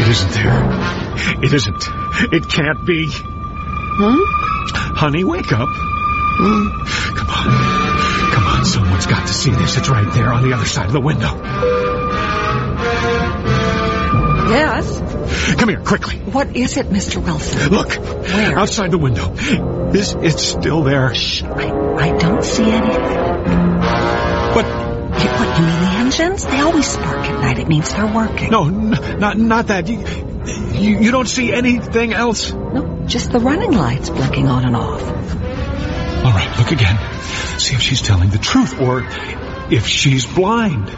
It isn't there. It isn't. It can't be. Huh? Honey, wake up. Come on. Come on, someone's got to see this. It's right there on the other side of the window. Yes? Come here, quickly. What is it, Mr. Wilson? Look. Where? Outside the window. It's still there. Shh. I don't see anything. What? What, you mean the engines? They always spark at night. It means they're working. No, not that. You don't see anything else? No, just the running lights blinking on and off. All right, look again. See if she's telling the truth or if she's blind.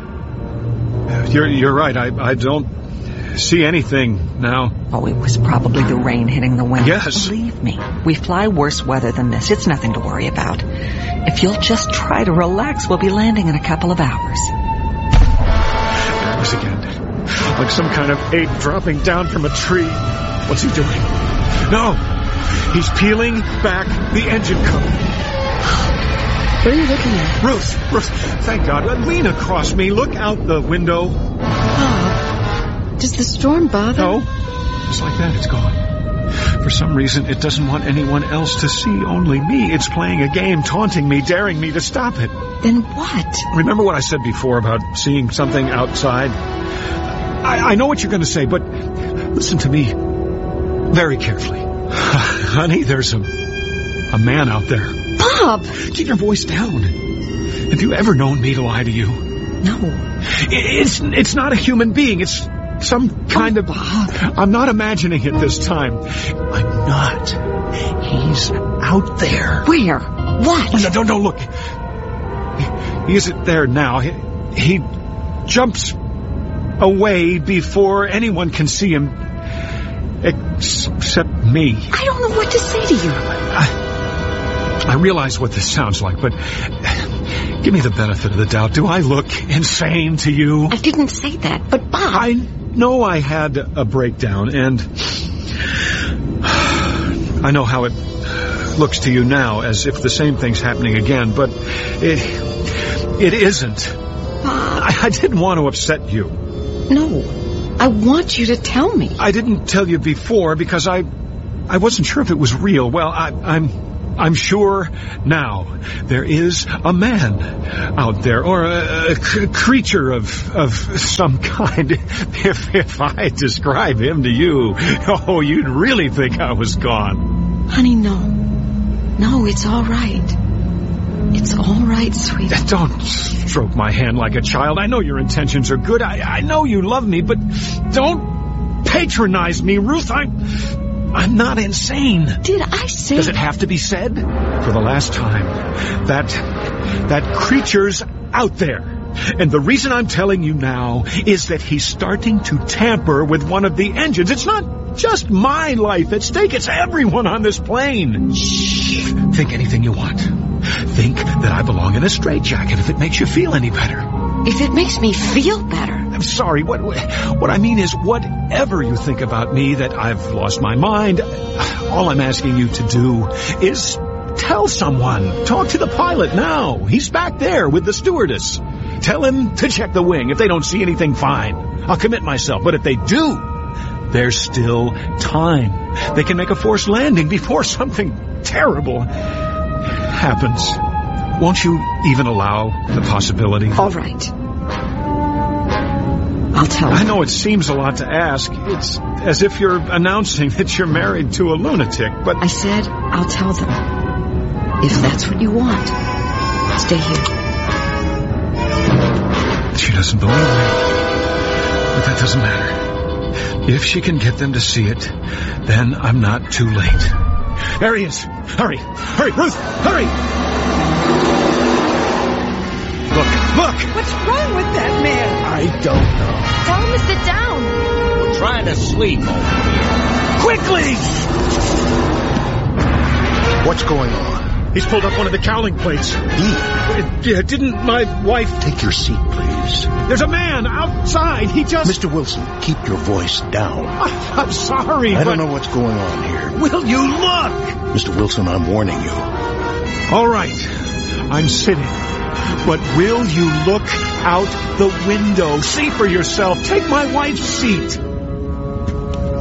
You're right. I don't see anything now. Oh, it was probably the rain hitting the window. Yes. Believe me, we fly worse weather than this. It's nothing to worry about. If you'll just try to relax, we'll be landing in a couple of hours. There it is again. Like some kind of ape dropping down from a tree. What's he doing? No. He's peeling back the engine cover. What are you looking at? Ruth, thank God. Lean across me. Look out the window. Bob, does the storm bother? No. Just like that, it's gone. For some reason, it doesn't want anyone else to see, only me. It's playing a game, taunting me, daring me to stop it. Then what? Remember what I said before about seeing something outside? I know what you're going to say, but listen to me very carefully. Honey, there's a man out there. Bob! Keep your voice down. Have you ever known me to lie to you? No. It's not a human being. It's some kind of... I'm not imagining it this time. I'm not. He's out there. Where? What? No, look. He isn't there now. He jumps away before anyone can see him. Except me. I don't know what to say to you. I realize what this sounds like, but give me the benefit of the doubt. Do I look insane to you? I didn't say that, but Bob... I know I had a breakdown, and I know how it looks to you now, as if the same thing's happening again, but it isn't. Bob... I didn't want to upset you. No, I want you to tell me. I didn't tell you before because I wasn't sure if it was real. Well, I'm sure now there is a man out there, or a creature of some kind. If I describe him to you, oh, you'd really think I was gone. Honey, no. No, it's all right. It's all right, sweetie. Don't stroke my hand like a child. I know your intentions are good. I know you love me, but don't patronize me, Ruth. I'm not insane. Did I say... Does it have to be said? For the last time, that creature's out there. And the reason I'm telling you now is that he's starting to tamper with one of the engines. It's not just my life at stake. It's everyone on this plane. Shh. Think anything you want. Think that I belong in a straitjacket if it makes you feel any better. If it makes me feel better. I'm sorry. What I mean is, whatever you think about me, that I've lost my mind, all I'm asking you to do is tell someone. Talk to the pilot now. He's back there with the stewardess. Tell him to check the wing. If they don't see anything, fine. I'll commit myself. But if they do, there's still time. They can make a forced landing before something terrible happens. Won't you even allow the possibility? All right. I'll tell them. I know it seems a lot to ask. It's as if you're announcing that you're married to a lunatic, but... I said I'll tell them. If that's what you want. Stay here. She doesn't believe me. But that doesn't matter. If she can get them to see it, then I'm not too late. There he is. Hurry, Ruth, hurry! Look! What's wrong with that man? I don't know. Tell him to sit down. We're trying to sleep over Quickly! What's going on? He's pulled up one of the cowling plates. Didn't my wife... Take your seat, please. There's a man outside. He just... Mr. Wilson, keep your voice down. I'm sorry, I don't know what's going on here. Will you look? Mr. Wilson, I'm warning you. All right. I'm sitting. But will you look out the window? See for yourself. Take my wife's seat.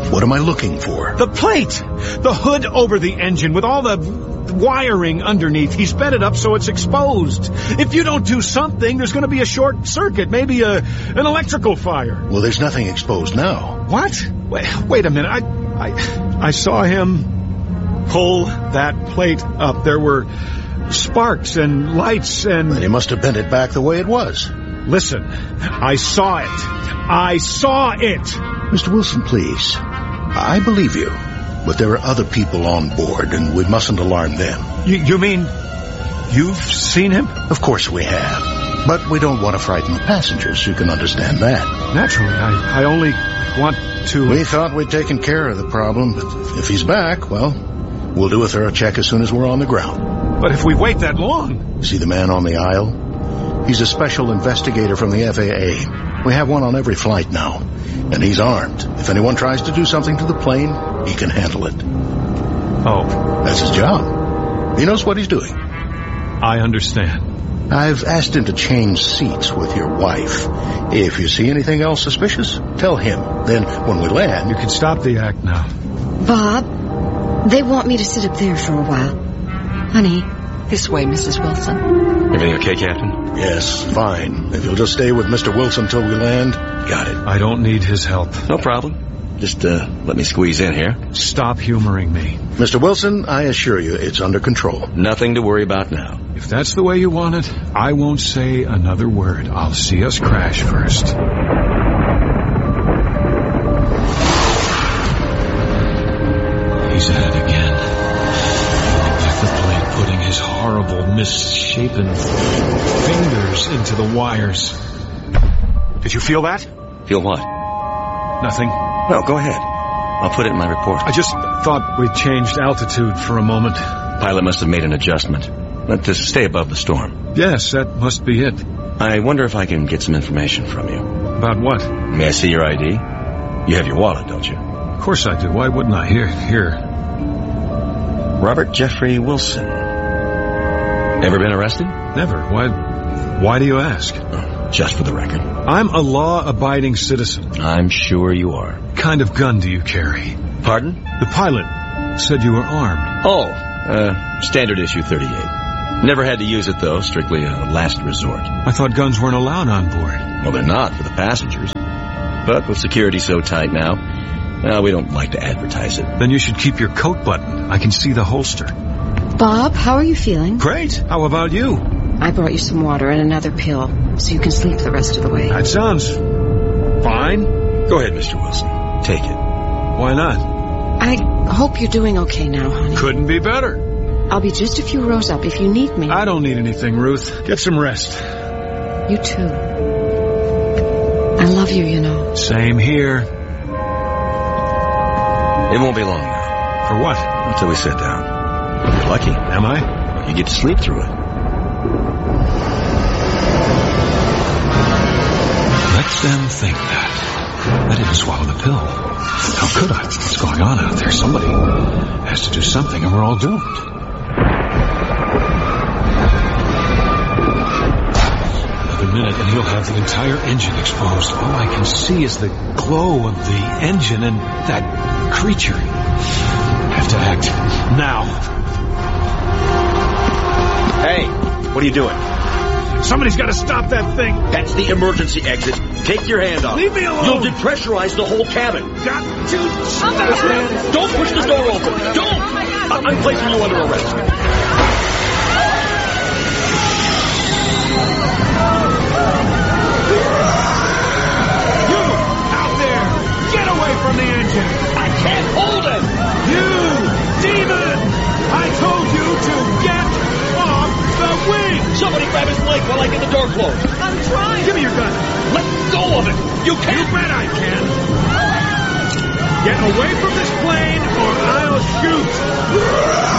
What am I looking for? The plate! The hood over the engine with all the wiring underneath. He's bent it up so it's exposed. If you don't do something, there's going to be a short circuit, maybe an electrical fire. Well, there's nothing exposed now. What? Wait a minute. I saw him pull that plate up. There were sparks and lights and... And he must have bent it back the way it was. Listen, I saw it. I saw it! Mr. Wilson, please. I believe you. But there are other people on board, and we mustn't alarm them. You mean you've seen him? Of course we have. But we don't want to frighten the passengers. You can understand that. Naturally, I only want to... We thought we'd taken care of the problem, but if he's back, well, we'll do a thorough check as soon as we're on the ground. But if we wait that long... See the man on the aisle? He's a special investigator from the FAA. We have one on every flight now, and he's armed. If anyone tries to do something to the plane, he can handle it. Oh. That's his job. He knows what he's doing. I understand. I've asked him to change seats with your wife. If you see anything else suspicious, tell him. Then, when we land... You can stop the act now. Bob, they want me to sit up there for a while. Honey. This way, Mrs. Wilson. Everything okay, Captain? Yes, fine. If you'll just stay with Mr. Wilson till we land, got it. I don't need his help. No problem. Just let me squeeze in here. Stop humoring me. Mr. Wilson, I assure you it's under control. Nothing to worry about now. If that's the way you want it, I won't say another word. I'll see us crash first. He's at it again. The plane putting his horrible, misshapen fingers into the wires. Did you feel that? Feel what? Nothing. No, go ahead. I'll put it in my report. I just thought we'd changed altitude for a moment. Pilot must have made an adjustment. But to stay above the storm. Yes, that must be it. I wonder if I can get some information from you. About what? May I see your ID? You have your wallet, don't you? Of course I do. Why wouldn't I? Here. Robert Jeffrey Wilson. Ever been arrested? Never. Why do you ask? Just for the record. I'm a law-abiding citizen. I'm sure you are. What kind of gun do you carry? Pardon? The pilot said you were armed. Oh, standard issue 38. Never had to use it, though. Strictly a last resort. I thought guns weren't allowed on board. Well, they're not for the passengers. But with security so tight now, we don't like to advertise it. Then you should keep your coat buttoned. I can see the holster. Bob, how are you feeling? Great. How about you? I brought you some water and another pill, so you can sleep the rest of the way. That sounds fine. Go ahead, Mr. Wilson. Take it. Why not? I hope you're doing okay now, honey. Couldn't be better. I'll be just a few rows up if you need me. I don't need anything, Ruth. Get some rest. You too. I love you, you know. Same here. It won't be long now. For what? Until we sit down. You're lucky. Am I? Well, you get to sleep through it. Let them think that. I didn't swallow the pill. How could I? What's going on out there? Somebody has to do something and we're all doomed. Another minute and he'll have the entire engine exposed. All I can see is the glow of the engine and that creature. I have to act now. Hey, what are you doing? Somebody's got to stop that thing. That's the emergency exit. Take your hand off. Leave me alone. You'll depressurize the whole cabin. Got to stop. Don't push the door open. Don't. I'm placing you under arrest. From the engine. I can't hold it. You demon! I told you to get off the wing. Somebody grab his leg while I get the door closed. I'm trying. Give me your gun. Let go of it. You can't. You bet I can. Get away from this plane or I'll shoot.